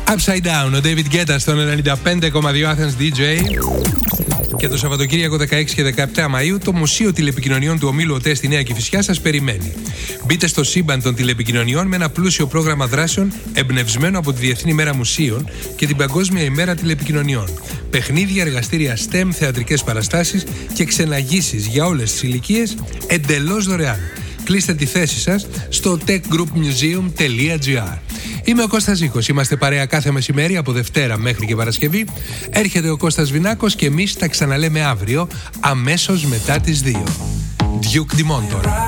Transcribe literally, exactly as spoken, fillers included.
Upside Down, ο David Guetta στον ενενήντα πέντε κόμμα δύο Athens ντι τζέι. Και το Σαββατοκύριακο δεκαέξι και δεκαεπτά Μαΐου το Μουσείο Τηλεπικοινωνιών του Ομίλου ΟΤΕ στη Νέα Κηφισιά σας περιμένει. Μπείτε στο σύμπαν των τηλεπικοινωνιών με ένα πλούσιο πρόγραμμα δράσεων εμπνευσμένο από τη Διεθνή ημέρα Μουσείων και την Παγκόσμια ημέρα Τηλεπικοινωνιών. Παιχνίδια, εργαστήρια STEM, θεατρικές παραστάσεις και ξεναγήσεις για όλες τις ηλικίες εντελώς δωρεάν. Κλείστε τη θέση σας στο techgroupmuseum τελεία gr. Είμαι ο Κώστας Ζήκος, είμαστε παρέα κάθε μεσημέρι από Δευτέρα μέχρι και Παρασκευή. Έρχεται ο Κώστας Βινάκος και εμείς τα ξαναλέμε αύριο αμέσως μετά τις δύο. Duke Dumont τώρα.